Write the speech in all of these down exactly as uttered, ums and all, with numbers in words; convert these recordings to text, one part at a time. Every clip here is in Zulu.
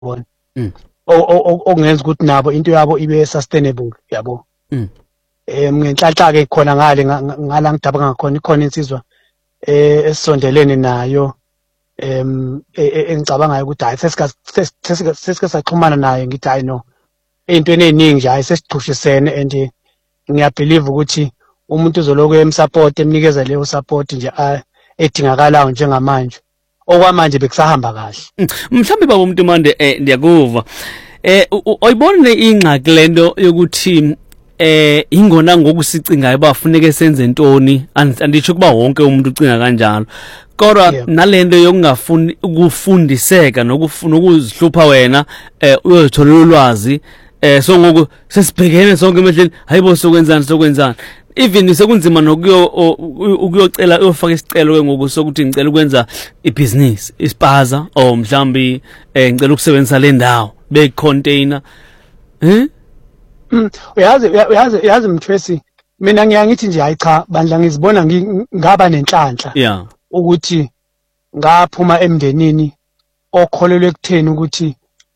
bona okungenza ukuthi nabo into yabo ibe sustainable yabo. Eh ngenhlanhla ke khona ngale ngala ngidaba ngakhona ikhona insizwa eh esondelene nayo em engicabanga ukuthi hayi sesika sesika saxhumana naye ngithi hayi no into eningi nje hayi sesiqhushisene and ngiyabelieve ukuthi umuntu uzoloku emsupport emnikeza leyo support nje edingakalayo njengamanje okwamanje bekusahamba kahle. Mhlambe baba uMtimande eh ndiyakuva eh oyibona ingxaki lento yokuthi eh ingona ngokusicingayo bafuneke senze ntoni andisho kuba wonke umuntu ucinga kanjalo kodwa nalento yokungafuni ukufundiseka nokufuna ukuzihlupha wena eh uyozitholela ulwazi eh so ngoku sesibhekene sonke emehleni hayibo sokwenzani sokwenzani even sekunzima nokuyo ukuyocela uyofaka isicelo ke ngoku sokuthi ngicela ukwenza ibusiness ispaza or mhlambi eh ngicela ukusebenzisa le ndawo be container eh uyazi uyazi uyazi Mthwesi mina ngiyangithi nje hayi cha bandla ngizibona ngaba nenhlanhla yeah ukuthi ngaphuma emndenini okholelwe ekutheni ukuthi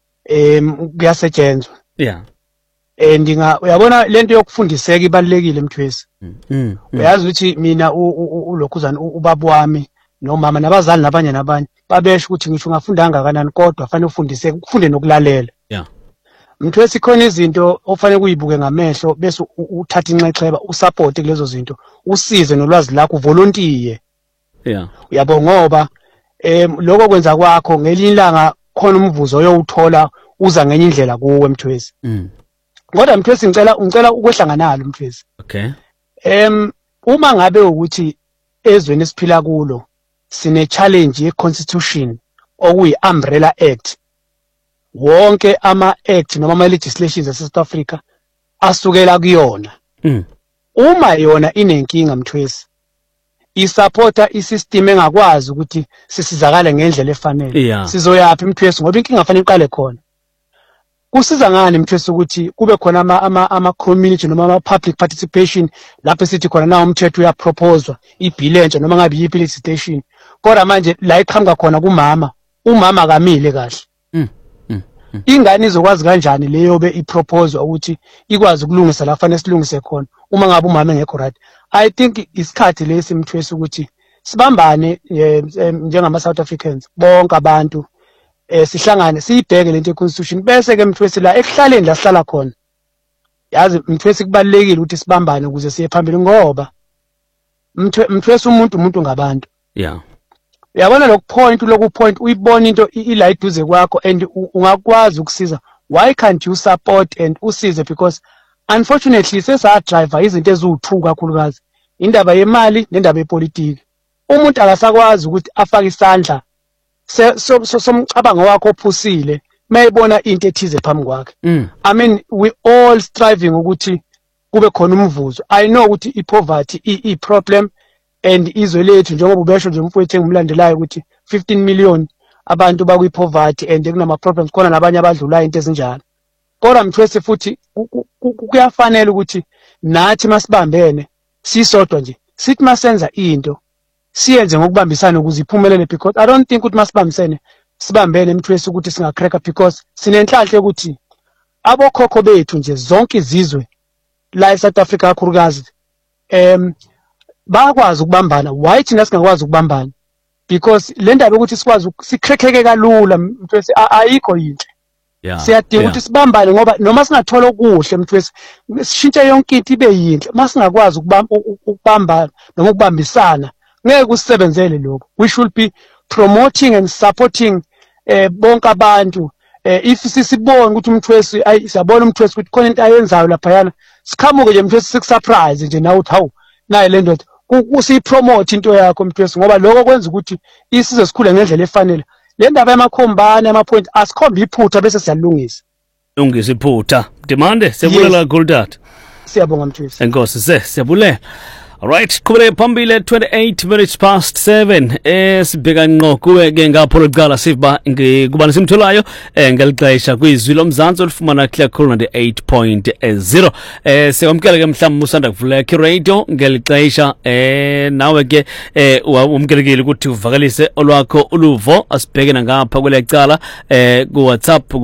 em kuyasetshenzwa yeah eh ndinga uyabona lento yokufundiseka ibalekile Mthwesi uyazi ukuthi mina ulokhuzana ubaba wami nomama nabazali nabanye nabanye babesho ukuthi ngisho ungafunda kangakanani kodwa fanele ufundiseke ukufunde nokulalela yeah Mthwesi khona izinto ofanele kuyibuke ngamehlo bese uthatha inxexheba usupport kulezo zinto usize nolwazi lakho volunteer yeah uyabona ngoba em lokho kwenza kwakho ngelinlanga khona umvuzo oyowuthola uza ngenye indlela kuwe Mthwesi mm kodwa Mthwesi ngicela ngicela ukwehlangana nalo Mthwesi okay em uma ngabe ukuthi ezweni esiphila kulo sine challenge ye constitution okuyi umbrella act wonke ama act noma ama legislations ase South Africa asukela kuyona mm uma yona inenkinga Mthwesi isupporta isystem engakwazi ukuthi sisizakale ngendlela efanele yeah. sizoyaphi Mthwesi ngoba inkinga afanele iqale khona kusiza ngani Mthwesi ukuthi kube khona ama ama, ama community noma ama public participation lapho sithi khona na umthetho uyaproposwa ibill entsha noma ngabe yipi legislation kodwa manje la iqhamuka khona kumama umama kamile kahle mm. ingane izokwazi kanjani leyo be iproposal ukuthi ikwazi ukulungisa la fanele silungise khona uma ngabe umama engekho right. I think isikhathi lesi Mthwesi ukuthi sibambane njengama South Africans bonke abantu eh sihlangane siyibheke lento econstitution bese ke Mthwesi la ekuhlaleni la sihlala khona yazi Mthwesi kubalekile ukuthi sibambane ukuze siye phambili ngoba Mthwesi umuntu umuntu ngabantu yeah uyabona lokhu point lokhu point uyibona into ila iduze kwakho and ungakwazi ukusiza why can't you support and usize because unfortunately sesa driver izinto eziwu-two kakhulukazi indaba yemali nendaba yepolitiki umuntu akasakwazi ukuthi afake isandla somcabango wakho ophusile mayibona into ethize phambi kwakhe I mean we all striving ukuthi kube khona umvuzo I know ukuthi ipoverty i problem and izwe lethu njengoba ubesho nje umfowethu engimlandelayo ukuthi fifteen million abantu bakwi poverty and kunama problems khona nabanye abadlula into ezinjalo kodwa Mthwesi futhi kuyafanele ukuthi nathi masibambene sisodwa nje sithi masenza into siyenze ngokubambisana ukuze iphumelele because I don't think ukuthi masibambisene sibambene Mthwesi ukuthi singacracker because sinenhlanhla ukuthi abokhokho bethu nje zonke izizwe la eSouth Africa kakhulukazi em bakwazi ukubambana why thina singakwazi ukubambana because le ndaba ukuthi sikwazi sikrekheke kalula Mthwesi ayikho yinhle yeah siyadinga ukuthi sibambane ngoba noma singathola okuhle Mthwesi sishintshe yonke into ibe yinhle masingakwazi ukubambana noma ukubambisana ngeke kusebenzele lokho we should be promoting and supporting eh bonke abantu eh if sisibona ukuthi Mthwesi siyabona Mthwesi ukuthi khona into ayenzayo lapha yana sikhamuke nje Mthwesi sikusurprise nje nawe uthi hawu naye le ndoda usipromote into yakho Mthwesi ngoba lokho kwenza ukuthi isizwe sikhule ngendlela efanele le ndaba yamakhombane ama point asikhomba iphutha bese siyalungisa lungisa iphutha Mtimande siyabulela kakhulu tata siyabonga Mthwesi enkosi se siyabulela Alright, kubele phambili twenty-eight minutes past seven. Eh sibheka ngqo kuwe ke ngapho lokuqala siba ngikubani simtholayo eh ngelixesha kwizwi lomzansi olifumana clear khulu ninety-eight point zero. Eh sewamkela ke mhlawumbe usanda kuvula ke radio ngelixesha eh nawe ke eh umkelekile ukuthi uvakalise olwakho uluvo asibheke ngapha kwelecala eh ku WhatsApp